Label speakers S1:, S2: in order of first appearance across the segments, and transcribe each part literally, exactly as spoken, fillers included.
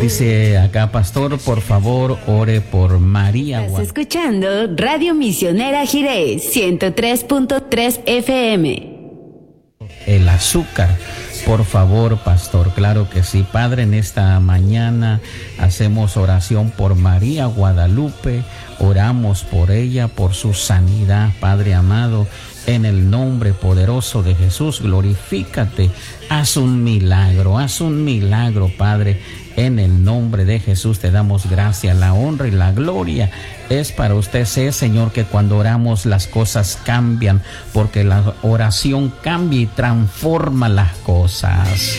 S1: Dice acá, pastor, por favor, ore por María.
S2: Estás escuchando Radio Misionera Jiré, ciento tres punto tres F M.
S1: El azúcar, por favor, pastor. Claro que sí, Padre, en esta mañana hacemos oración por María Guadalupe, oramos por ella, por su sanidad, Padre amado, en el nombre poderoso de Jesús. Glorifícate, haz un milagro, haz un milagro, Padre. En el nombre de Jesús te damos gracias, la honra y la gloria es para usted. Sé, Señor, que cuando oramos las cosas cambian, porque la oración cambia y transforma las cosas.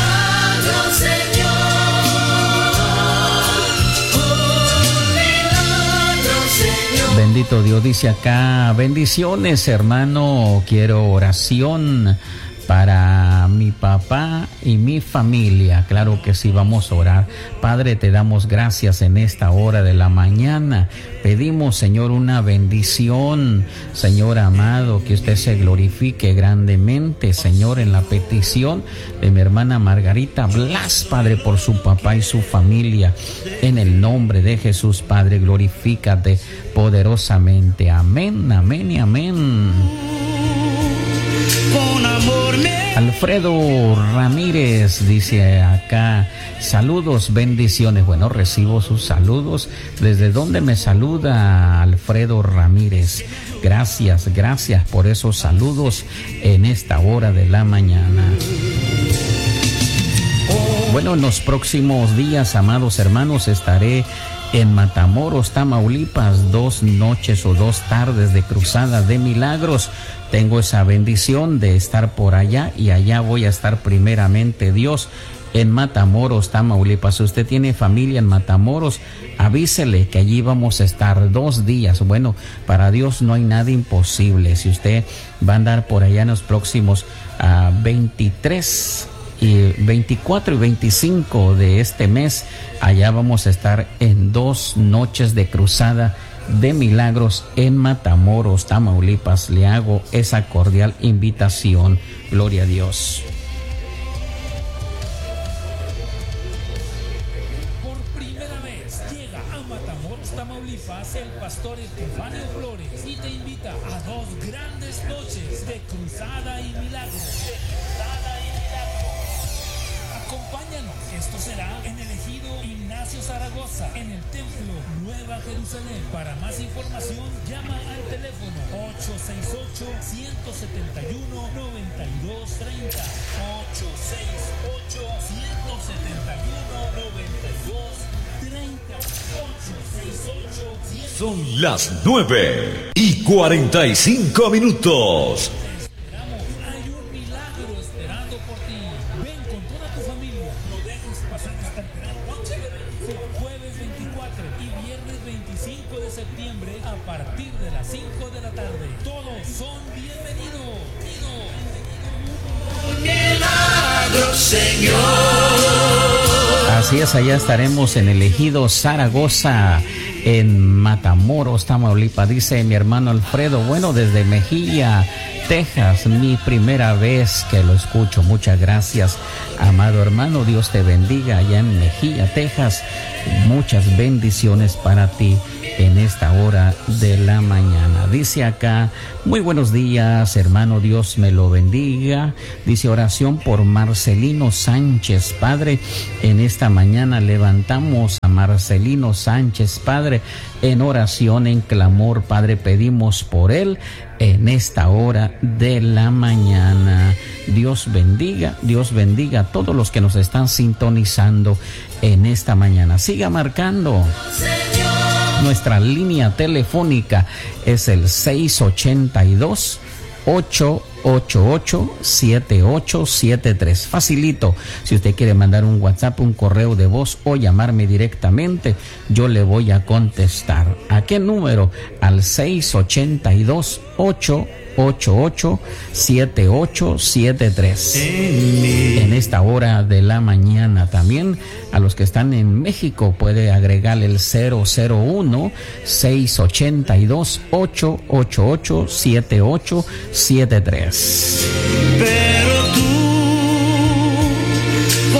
S1: Bendito Dios, dice acá, bendiciones, hermano, quiero oración para mi papá y mi familia. Claro que sí, vamos a orar. Padre, te damos gracias en esta hora de la mañana. Pedimos, Señor, una bendición, Señor amado, que usted se glorifique grandemente, Señor, en la petición de mi hermana Margarita Blas, Padre, por su papá y su familia. En el nombre de Jesús, Padre, glorifícate poderosamente. Amén, amén y amén.
S3: Con amor me...
S1: Alfredo Ramírez dice acá, saludos, bendiciones. Bueno, recibo sus saludos. ¿Desde dónde me saluda Alfredo Ramírez? Gracias, gracias por esos saludos en esta hora de la mañana. Bueno, en los próximos días, amados hermanos, estaré en Matamoros, Tamaulipas, dos noches o dos tardes de cruzada de milagros. Tengo esa bendición de estar por allá y allá voy a estar primeramente Dios en Matamoros, Tamaulipas. Si usted tiene familia en Matamoros, avísele que allí vamos a estar dos días. Bueno, para Dios no hay nada imposible. Si usted va a andar por allá en los próximos uh, veintitrés y veinticuatro y veinticinco de este mes, allá vamos a estar en dos noches de cruzada de milagros en Matamoros, Tamaulipas. Le hago esa cordial invitación. Gloria a Dios.
S4: Por primera vez llega a Matamoros, Tamaulipas, el pastor Estefanio Flores y te invita a dos grandes noches de cruzada y milagros. De cruzada y milagros. Acompáñanos. Esto será en el ejido Ignacio Zaragoza, en el templo Nueva Jerusalén. Para más información, llama al teléfono ocho seis ocho, uno siete uno, nueve dos tres cero. ocho seis ocho, uno siete uno, nueve dos tres cero.
S5: Son las nueve y cuarenta y cinco minutos.
S3: Señor.
S1: Así es, allá estaremos en el ejido Zaragoza, en Matamoros, Tamaulipas. Dice mi hermano Alfredo, bueno, desde Mejía, Texas, mi primera vez que lo escucho. Muchas gracias, amado hermano. Dios te bendiga allá en Mejía, Texas. Muchas bendiciones para ti en esta hora de la mañana. Dice acá, muy buenos días, hermano, Dios me lo bendiga. Dice, oración por Marcelino Sánchez, Padre. En esta mañana levantamos a Marcelino Sánchez, Padre, en oración, en clamor, Padre, pedimos por él en esta hora de la mañana. Dios bendiga, Dios bendiga a todos los que nos están sintonizando en esta mañana. Siga marcando. Nuestra línea telefónica es el seis ocho dos, ocho ocho ocho, siete ocho siete tres. Facilito. Si usted quiere mandar un WhatsApp, un correo de voz o llamarme directamente, yo le voy a contestar. ¿A qué número? Al seis ocho dos, ocho ocho ocho, siete ocho siete tres. En esta hora de la mañana. También a los que están en México puede agregar el cero cero uno, seis ocho dos, ocho ocho ocho, siete ocho siete tres.
S3: Pero tú, con amor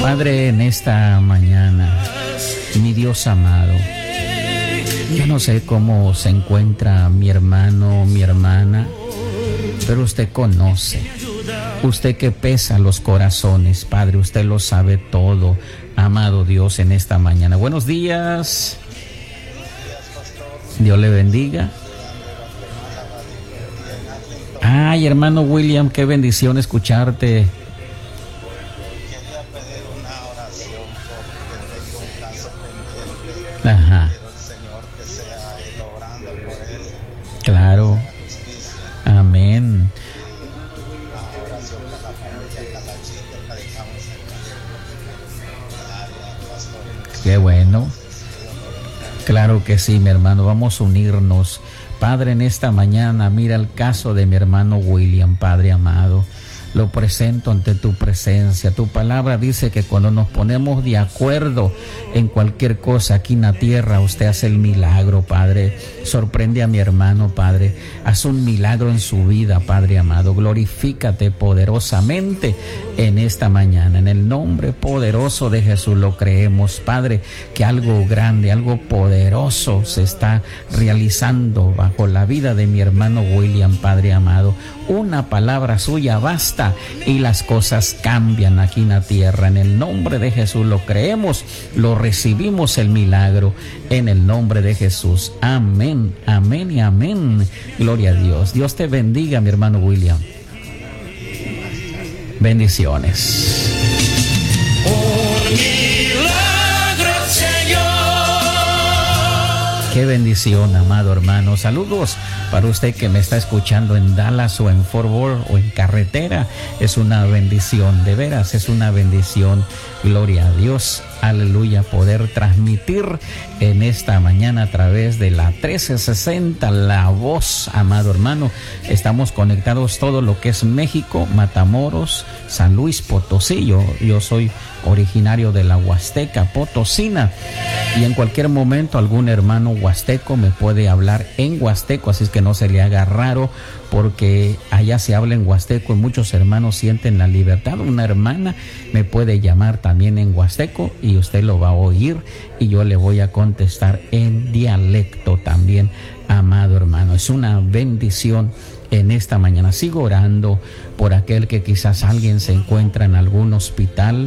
S1: Padre, en esta mañana, mi Dios amado, yo no sé cómo se encuentra mi hermano, mi hermana, pero usted conoce, usted que pesa los corazones, Padre, usted lo sabe todo, amado Dios, en esta mañana. Buenos días, Dios le bendiga. Ay, hermano William, qué bendición escucharte.
S6: Quería pedir una oración porque tengo un caso pendiente.
S1: Ajá.
S6: Quiero el Señor que sea Él orando por él.
S1: Claro. Amén.
S6: Una oración por la familia Calachita, predicamos en el área, pastor.
S1: Qué bueno. Claro que sí, mi hermano. Vamos a unirnos. Padre, en esta mañana, mira el caso de mi hermano William, Padre amado. Lo presento ante tu presencia. Tu palabra dice que cuando nos ponemos de acuerdo en cualquier cosa aquí en la tierra, usted hace el milagro, Padre. Sorprende a mi hermano, Padre. Haz un milagro en su vida, Padre amado. Glorifícate poderosamente en esta mañana. En el nombre poderoso de Jesús lo creemos, Padre, que algo grande, algo poderoso se está realizando bajo la vida de mi hermano William, Padre amado. Una palabra suya basta y las cosas cambian aquí en la tierra. En el nombre de Jesús lo creemos, lo recibimos el milagro en el nombre de Jesús. Amén, amén y amén. Gloria a Dios. Dios te bendiga, mi hermano William. Bendiciones.
S3: Un milagro, Señor.
S1: Qué bendición, amado hermano. Saludos para usted que me está escuchando en Dallas o en Fort Worth o en carretera. Es una bendición, de veras, es una bendición. Gloria a Dios, aleluya, poder transmitir en esta mañana a través de la trece sesenta, La Voz, amado hermano. Estamos conectados todo lo que es México, Matamoros, San Luis Potosí. Yo, yo soy originario de la Huasteca Potosina y en cualquier momento algún hermano huasteco me puede hablar en huasteco, así es que no se le haga raro porque allá se habla en huasteco y muchos hermanos sienten la libertad. Una hermana me puede llamar también en huasteco y usted lo va a oír y yo le voy a contestar en dialecto también, amado hermano. Es una bendición en esta mañana. Sigo orando por aquel que quizás alguien se encuentra en algún hospital.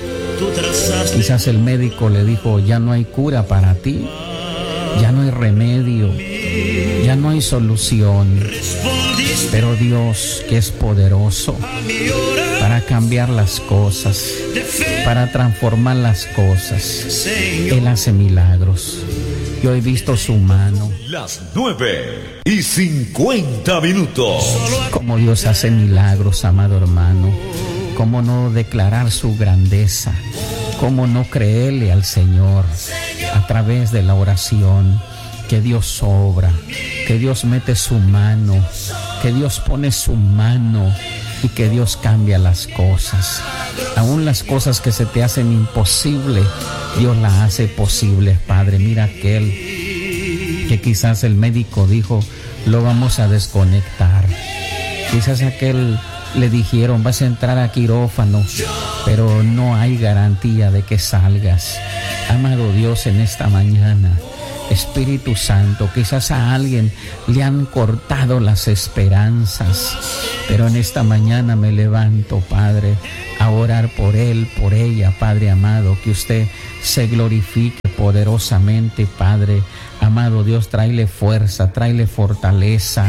S1: Quizás el médico le dijo, ya no hay cura para ti, ya no hay remedio, ya no hay solución. Pero Dios, que es poderoso para cambiar las cosas, para transformar las cosas, Él hace milagros. Yo he visto su mano.
S5: Las nueve y cincuenta minutos.
S1: Como Dios hace milagros, amado hermano. Cómo no declarar su grandeza, cómo no creerle al Señor a través de la oración, que Dios obra, que Dios mete su mano, que Dios pone su mano y que Dios cambia las cosas. Aún las cosas que se te hacen imposible, Dios las hace posibles, Padre. Mira aquel que quizás el médico dijo, lo vamos a desconectar. Quizás aquel le dijeron, vas a entrar a quirófano, pero no hay garantía de que salgas. Amado Dios, en esta mañana, Espíritu Santo, quizás a alguien le han cortado las esperanzas, pero en esta mañana me levanto, Padre, a orar por él, por ella, Padre amado, que usted se glorifique poderosamente, Padre amado Dios, tráele fuerza, tráele fortaleza.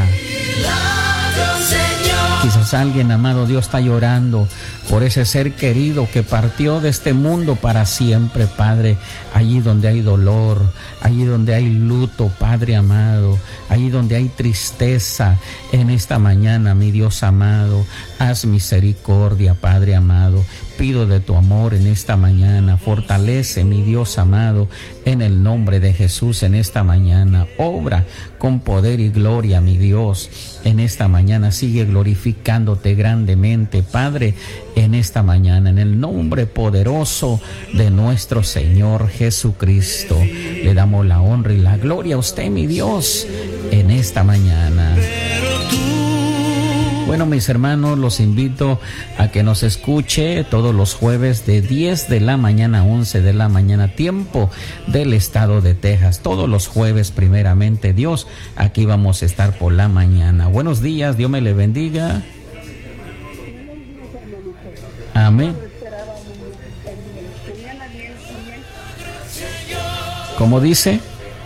S1: Quizás alguien, amado Dios, está llorando por ese ser querido que partió de este mundo para siempre, Padre. Allí donde hay dolor, allí donde hay luto, Padre amado, allí donde hay tristeza, en esta mañana, mi Dios amado, haz misericordia, Padre amado. Pido de tu amor en esta mañana. Fortalece, mi Dios amado, en el nombre de Jesús en esta mañana. Obra con poder y gloria, mi Dios, en esta mañana. Sigue glorificándote grandemente, Padre, en esta mañana, en el nombre poderoso de nuestro Señor Jesucristo. Le damos la honra y la gloria a usted, mi Dios, en esta mañana.
S3: Pero tú
S1: Bueno, mis hermanos, los invito a que nos escuche todos los jueves de diez de la mañana a once de la mañana, tiempo del estado de Texas. Todos los jueves, primeramente Dios, aquí vamos a estar por la mañana. Buenos días, Dios me le bendiga. Amén. ¿Cómo dice?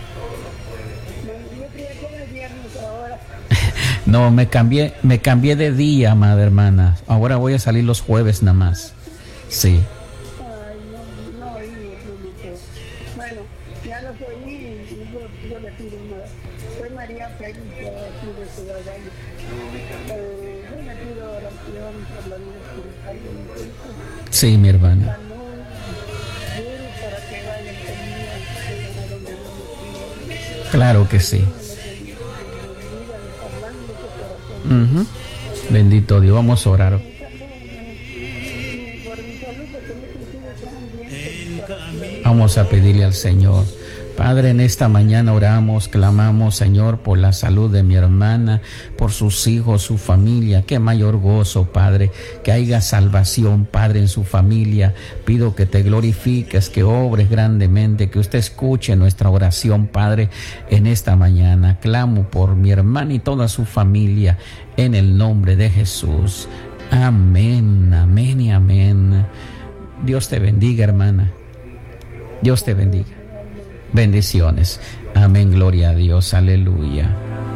S1: No, me cambié, me cambié de día, madre hermana. Ahora voy a salir los jueves nada más. Sí.
S7: Ay, no, no oí, bueno, ya los oí y yo, yo le pido una. Soy María Félix, aquí de Ciudad Valle. Eh, yo le pido oración por la vida espiritual de mi hijo.
S1: Sí, mi hermana.
S7: Salud, duro para que vayan conmigo, donde yo me pido.
S1: Claro que sí. Uh-huh. Bendito Dios, vamos a orar. Vamos a pedirle al Señor. Padre, en esta mañana oramos, clamamos, Señor, por la salud de mi hermana, por sus hijos, su familia. Qué mayor gozo, Padre, que haya salvación, Padre, en su familia. Pido que te glorifiques, que obres grandemente, que usted escuche nuestra oración, Padre, en esta mañana. Clamo por mi hermana y toda su familia, en el nombre de Jesús. Amén, amén y amén. Dios te bendiga, hermana. Dios te bendiga. Bendiciones. Amén, gloria a Dios, aleluya.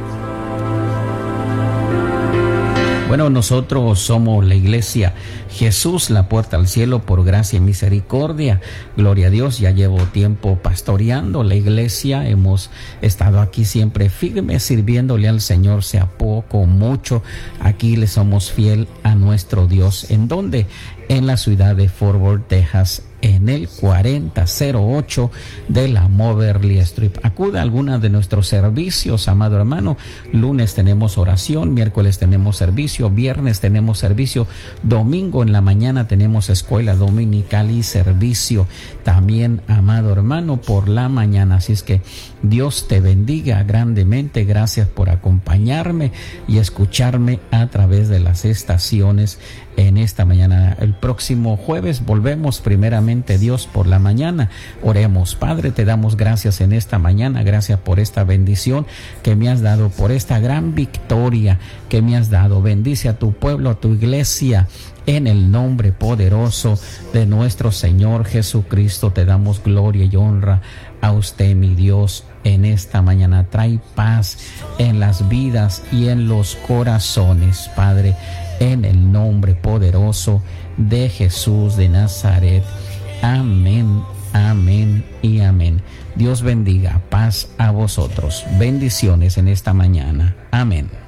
S1: Bueno, nosotros somos la iglesia Jesús, la puerta al cielo, por gracia y misericordia. Gloria a Dios, ya llevo tiempo pastoreando la iglesia. Hemos estado aquí siempre firmes, sirviéndole al Señor, sea poco o mucho. Aquí le somos fiel a nuestro Dios. ¿En dónde? En la ciudad de Fort Worth, Texas, en el cuarenta cero ocho de la Moberly Street. Acuda a alguna de nuestros servicios, amado hermano. Lunes tenemos oración, miércoles tenemos servicio, viernes tenemos servicio, domingo en la mañana tenemos escuela dominical y servicio también, amado hermano, por la mañana. Así es que Dios te bendiga grandemente. Gracias por acompañarme y escucharme a través de las estaciones en esta mañana. El próximo jueves volvemos, primeramente Dios, por la mañana. Oremos. Padre, te damos gracias en esta mañana. Gracias por esta bendición que me has dado, por esta gran victoria que me has dado. Bendice a tu pueblo, a tu iglesia, en el nombre poderoso de nuestro Señor Jesucristo. Te damos gloria y honra a usted, mi Dios, en esta mañana. Trae paz en las vidas y en los corazones, Padre, en el nombre poderoso de Jesús de Nazaret. Amén, amén y amén. Dios bendiga. Paz a vosotros. Bendiciones en esta mañana. Amén.